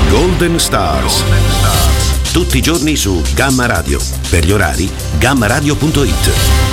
Golden Stars. Tutti i giorni su Gamma Radio. Per gli orari, gammaradio.it.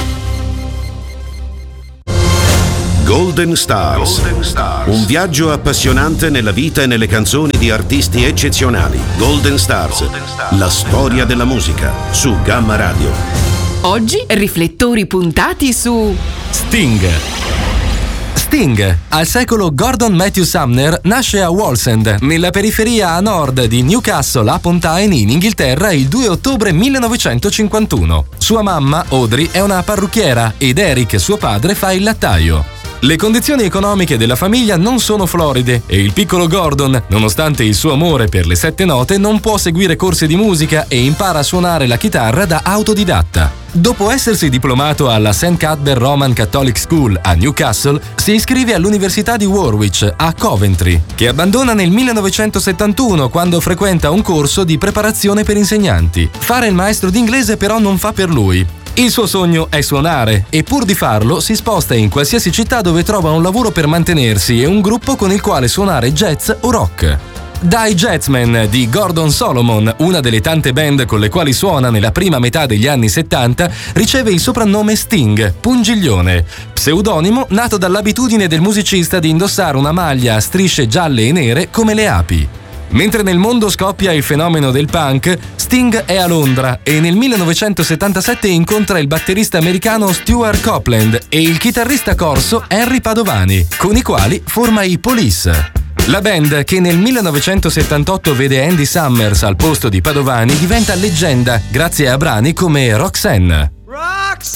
Golden Stars. Un viaggio appassionante nella vita e nelle canzoni di artisti eccezionali. Golden Stars. La storia della musica su Gamma Radio. Oggi riflettori puntati su Sting. Sting, al secolo Gordon Matthew Sumner, nasce a Wallsend, nella periferia a nord di Newcastle upon Tyne in Inghilterra il 2 ottobre 1951. Sua mamma, Audrey, è una parrucchiera ed Eric, suo padre, fa il lattaio. Le condizioni economiche della famiglia non sono floride e il piccolo Gordon, nonostante il suo amore per le 7 note, non può seguire corsi di musica e impara a suonare la chitarra da autodidatta. Dopo essersi diplomato alla St. Cuthbert Roman Catholic School a Newcastle, si iscrive all'Università di Warwick a Coventry, che abbandona nel 1971 quando frequenta un corso di preparazione per insegnanti. Fare il maestro d'inglese però non fa per lui. Il suo sogno è suonare e pur di farlo si sposta in qualsiasi città dove trova un lavoro per mantenersi e un gruppo con il quale suonare jazz o rock. Dai Jazzmen di Gordon Solomon, una delle tante band con le quali suona nella prima metà degli anni 70, riceve il soprannome Sting, pungiglione, pseudonimo nato dall'abitudine del musicista di indossare una maglia a strisce gialle e nere come le api. Mentre nel mondo scoppia il fenomeno del punk, Sting è a Londra e nel 1977 incontra il batterista americano Stuart Copeland e il chitarrista corso Henry Padovani, con i quali forma i Police. La band, che nel 1978 vede Andy Summers al posto di Padovani, diventa leggenda grazie a brani come Roxanne. Roxanne!